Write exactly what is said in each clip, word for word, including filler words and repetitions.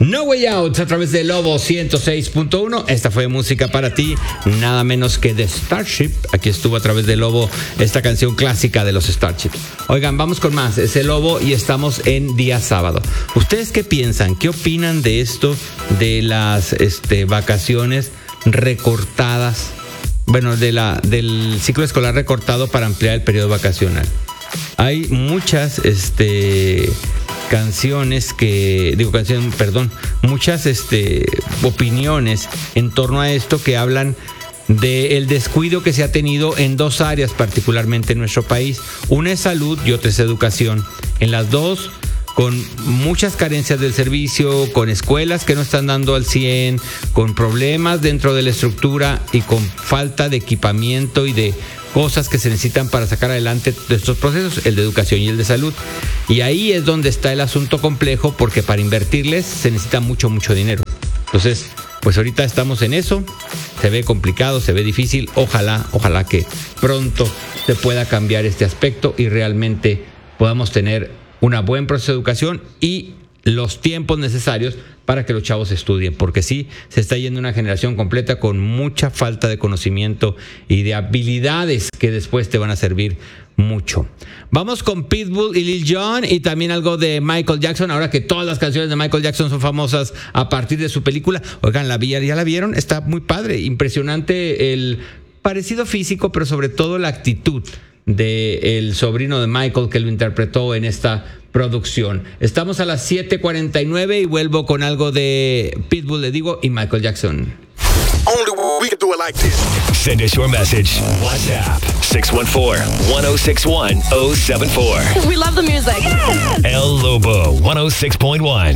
No Way Out a través de Lobo ciento seis punto uno. Esta fue música para ti, nada menos que de Starship. Aquí estuvo a través de Lobo esta canción clásica de los Starship. Oigan, vamos con más. Es el Lobo y estamos en día sábado. ¿Ustedes qué piensan? ¿Qué opinan de esto de las este, vacaciones recortadas? Bueno, de la, del ciclo escolar recortado para ampliar el periodo vacacional. Hay muchas este, canciones que, digo canción, perdón, muchas este, opiniones en torno a esto que hablan del descuido que se ha tenido en dos áreas, particularmente en nuestro país. Una es salud y otra es educación. En las dos, con muchas carencias del servicio, con escuelas que no están dando al cien, con problemas dentro de la estructura y con falta de equipamiento y de cosas que se necesitan para sacar adelante de estos procesos, el de educación y el de salud. Y ahí es donde está el asunto complejo, porque para invertirles se necesita mucho, mucho dinero. Entonces, pues ahorita estamos en eso, se ve complicado, se ve difícil, ojalá, ojalá que pronto se pueda cambiar este aspecto y realmente podamos tener una buen proceso de educación y los tiempos necesarios para que los chavos estudien, porque sí, se está yendo una generación completa con mucha falta de conocimiento y de habilidades que después te van a servir mucho. Vamos con Pitbull y Lil Jon y también algo de Michael Jackson, ahora que todas las canciones de Michael Jackson son famosas a partir de su película. Oigan, ¿la vi, ya la vieron? Está muy padre, impresionante el parecido físico, pero sobre todo la actitud del sobrino de Michael que lo interpretó en esta producción. Estamos a las siete cuarenta y nueve y vuelvo con algo de Pitbull, le digo, y Michael Jackson. Only we can do it like this. Send us your message. WhatsApp six one four, one oh six one, oh seven four. We love the music. El Lobo one oh six point one.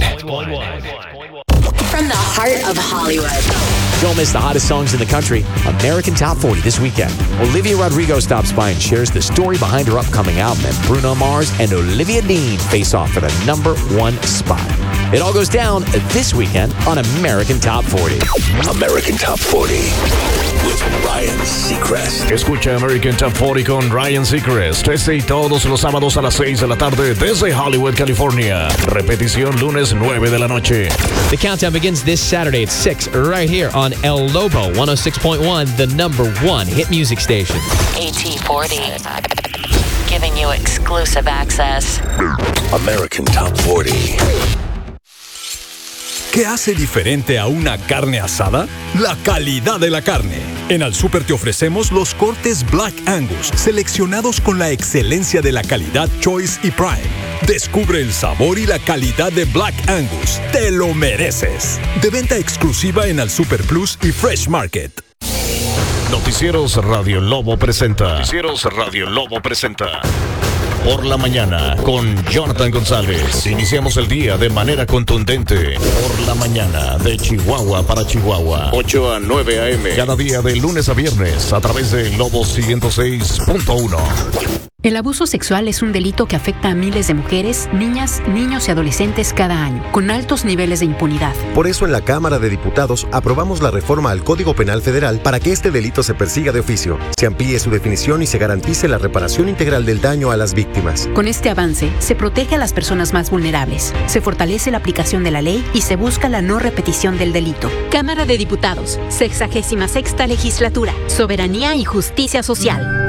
From the heart of Hollywood. Don't miss the hottest songs in the country. American Top forty this weekend. Olivia Rodrigo stops by and shares the story behind her upcoming album, and Bruno Mars and Olivia Dean face off for the number one spot. It all goes down this weekend on American Top forty. American Top forty with Ryan Seacrest. Escucha American Top forty con Ryan Seacrest. Este y todos los sábados a las seis de la tarde desde Hollywood, California. Repetición lunes nueve de la noche. The countdown begins this Saturday at six right here on El Lobo one oh six point one, the number one hit music station. A T forty, giving you exclusive access. American Top forty. ¿Qué hace diferente a una carne asada? La calidad de la carne. En Al Super te ofrecemos los cortes Black Angus, seleccionados con la excelencia de la calidad Choice y Prime. Descubre el sabor y la calidad de Black Angus. ¡Te lo mereces! De venta exclusiva en Al Super Plus y Fresh Market. Noticieros Radio Lobo presenta. Noticieros Radio Lobo presenta. Por la mañana con Jonathan González. Iniciamos el día de manera contundente. Por la mañana de Chihuahua para Chihuahua. ocho a nueve a eme. Cada día de lunes a viernes a través de Lobo ciento seis punto uno. El abuso sexual es un delito que afecta a miles de mujeres, niñas, niños y adolescentes cada año, con altos niveles de impunidad. Por eso en la Cámara de Diputados aprobamos la reforma al Código Penal Federal para que este delito se persiga de oficio, se amplíe su definición y se garantice la reparación integral del daño a las víctimas. Con este avance, se protege a las personas más vulnerables, se fortalece la aplicación de la ley y se busca la no repetición del delito. Cámara de Diputados, sexagésima sexta legislatura, Soberanía y Justicia Social.